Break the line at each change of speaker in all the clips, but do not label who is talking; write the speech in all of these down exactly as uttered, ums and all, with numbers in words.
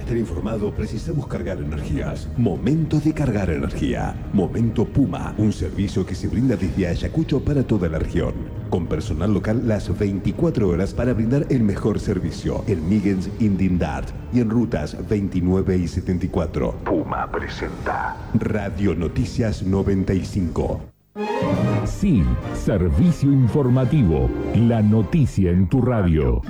estar informado, precisamos cargar energías. Momento de cargar energía. Momento Puma, un servicio que se brinda desde Ayacucho para toda la región. Con personal local las veinticuatro horas para brindar el mejor servicio. En Migens, Indindart y en rutas veintinueve y setenta y cuatro. Puma presenta Radio Noticias noventa y cinco.
Sí, servicio informativo. La noticia en tu radio.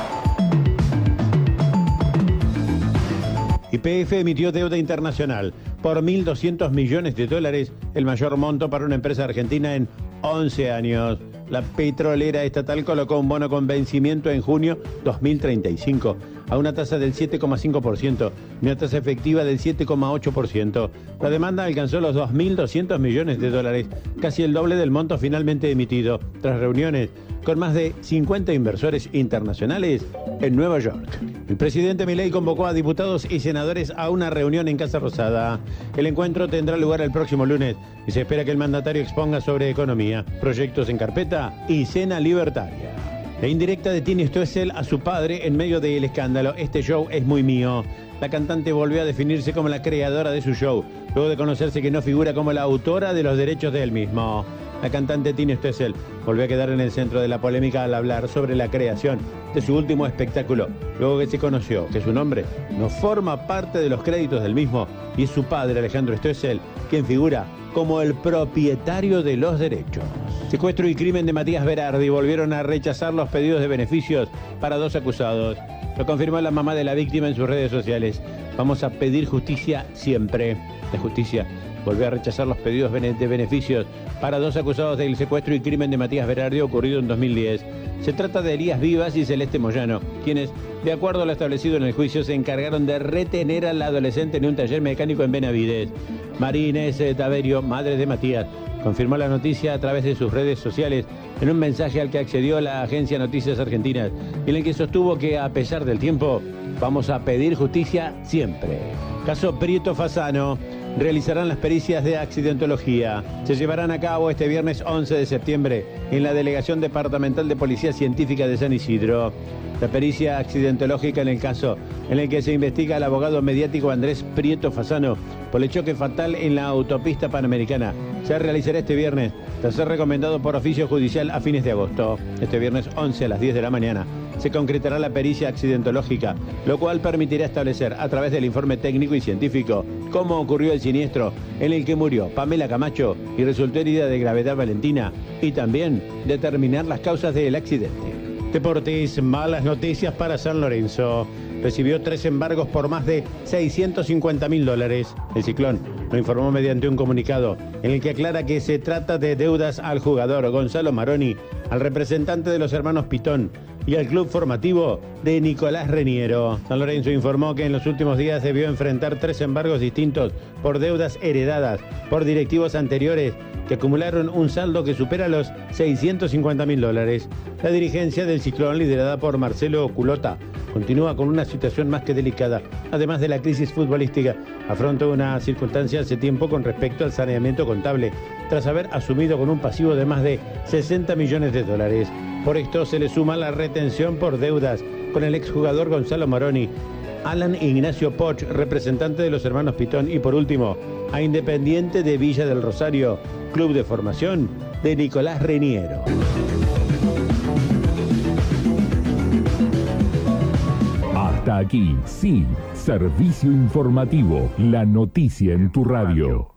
Y P F emitió deuda internacional por mil doscientos millones de dólares, el mayor monto para una empresa argentina en once años. La petrolera estatal colocó un bono con vencimiento en junio dos mil treinta y cinco a una tasa del siete coma cinco por ciento y una tasa efectiva del siete coma ocho por ciento. La demanda alcanzó los dos mil doscientos millones de dólares, casi el doble del monto finalmente emitido, tras reuniones con más de cincuenta inversores internacionales en Nueva York. El presidente Milei convocó a diputados y senadores a una reunión en Casa Rosada. El encuentro tendrá lugar el próximo lunes y se espera que el mandatario exponga sobre economía, proyectos en carpeta y cena libertaria. La indirecta de Tini Stoessel a su padre en medio del escándalo. Este show es muy mío. La cantante volvió a definirse como la creadora de su show, luego de conocerse que no figura como la autora de los derechos de él mismo. La cantante Tini Stoessel volvió a quedar en el centro de la polémica al hablar sobre la creación de su último espectáculo, luego que se conoció que su nombre no forma parte de los créditos del mismo y es su padre, Alejandro Stoessel, quien figura como el propietario de los derechos. Secuestro y crimen de Matías Berardi volvieron a rechazar los pedidos de beneficios para dos acusados. Lo confirmó la mamá de la víctima en sus redes sociales. Vamos a pedir justicia siempre. La justicia volvió a rechazar los pedidos de beneficios para dos acusados del secuestro y crimen de Matías Berardi ocurrido en dos mil diez. Se trata de Elías Vivas y Celeste Moyano, quienes, de acuerdo a lo establecido en el juicio, se encargaron de retener al adolescente en un taller mecánico en Benavides. María Inés Taverio, madre de Matías, confirmó la noticia a través de sus redes sociales en un mensaje al que accedió la agencia Noticias Argentinas, en el que sostuvo que, a pesar del tiempo, vamos a pedir justicia siempre. Caso Prieto Fasano. Realizarán las pericias de accidentología. Se llevarán a cabo este viernes once de septiembre en la Delegación Departamental de Policía Científica de San Isidro. La pericia accidentológica en el caso en el que se investiga al abogado mediático Andrés Prieto Fasano por el choque fatal en la autopista panamericana se realizará este viernes, tras ser recomendado por oficio judicial a fines de agosto. Este viernes once a las diez de la mañana se concretará la pericia accidentológica, lo cual permitirá establecer a través del informe técnico y científico cómo ocurrió el siniestro en el que murió Pamela Camacho y resultó herida de gravedad Valentina, y también determinar las causas del accidente. Deportes, malas noticias para San Lorenzo. Recibió tres embargos por más de seiscientos cincuenta mil dólares. El Ciclón lo informó mediante un comunicado en el que aclara que se trata de deudas al jugador Gonzalo Maroni, al representante de los hermanos Pitón y al club formativo de Nicolás Reniero. San Lorenzo informó que en los últimos días debió enfrentar tres embargos distintos por deudas heredadas por directivos anteriores que acumularon un saldo que supera los seiscientos cincuenta mil dólares. La dirigencia del Ciclón, liderada por Marcelo Culota, continúa con una situación más que delicada. Además de la crisis futbolística, afronta una circunstancia hace tiempo con respecto al saneamiento contable, tras haber asumido con un pasivo de más de sesenta millones de dólares. Por esto se le suma la retención por deudas con el exjugador Gonzalo Maroni, Alan Ignacio Poch, representante de los hermanos Pitón, y por último, a Independiente de Villa del Rosario, club de formación de Nicolás Reniero.
Hasta aquí, sí, servicio informativo, la noticia en tu radio.